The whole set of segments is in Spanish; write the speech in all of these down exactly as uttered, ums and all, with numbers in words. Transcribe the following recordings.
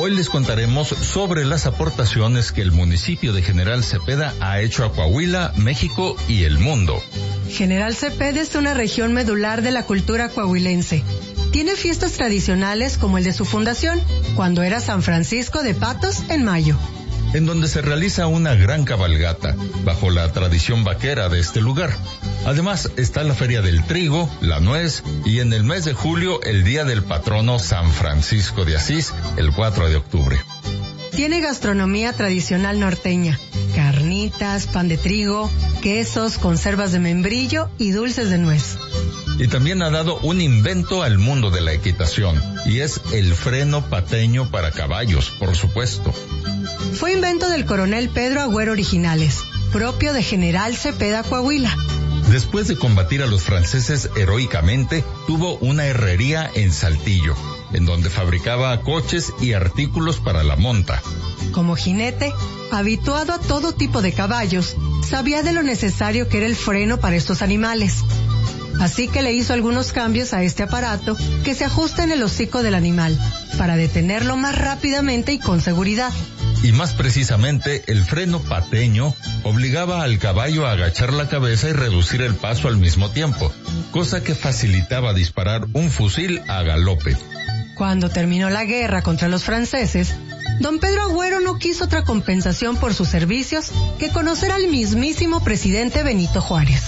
Hoy les contaremos sobre las aportaciones que el municipio de General Cepeda ha hecho a Coahuila, México y el mundo. General Cepeda es una región medular de la cultura coahuilense. Tiene fiestas tradicionales como el de su fundación, cuando era San Francisco de Patos en mayo, en donde se realiza una gran cabalgata, bajo la tradición vaquera de este lugar. Además, está la Feria del Trigo, la Nuez, y en el mes de julio, el Día del Patrono San Francisco de Asís, el cuatro de octubre. Tiene gastronomía tradicional norteña, carnitas, pan de trigo, quesos, conservas de membrillo y dulces de nuez. Y también ha dado un invento al mundo de la equitación, y es el freno pateño para caballos, por supuesto. Fue invento del coronel Pedro Agüero Originales, propio de General Cepeda, Coahuila. Después de combatir a los franceses heroicamente, tuvo una herrería en Saltillo, en donde fabricaba coches y artículos para la monta. Como jinete, habituado a todo tipo de caballos, sabía de lo necesario que era el freno para estos animales. Así que le hizo algunos cambios a este aparato que se ajusta en el hocico del animal, para detenerlo más rápidamente y con seguridad. Y más precisamente, el freno pateño obligaba al caballo a agachar la cabeza y reducir el paso al mismo tiempo, cosa que facilitaba disparar un fusil a galope. Cuando terminó la guerra contra los franceses, don Pedro Agüero no quiso otra compensación por sus servicios que conocer al mismísimo presidente Benito Juárez.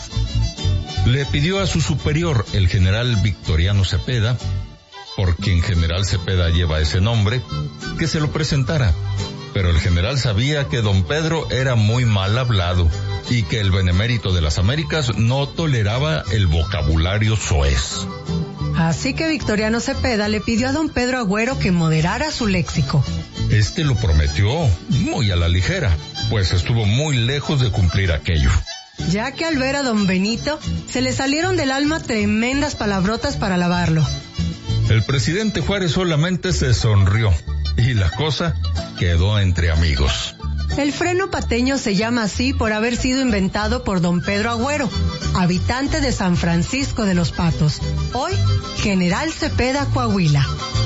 Le pidió a su superior, el general Victoriano Cepeda, por quien General Cepeda lleva ese nombre, que se lo presentara. Pero el general sabía que don Pedro era muy mal hablado y que el benemérito de las Américas no toleraba el vocabulario soez. Así que Victoriano Cepeda le pidió a don Pedro Agüero que moderara su léxico. Este lo prometió muy a la ligera, pues estuvo muy lejos de cumplir aquello. Ya que al ver a don Benito, se le salieron del alma tremendas palabrotas para alabarlo. El presidente Juárez solamente se sonrió y la cosa quedó entre amigos. El freno pateño se llama así por haber sido inventado por don Pedro Agüero, habitante de San Francisco de los Patos, hoy General Cepeda, Coahuila.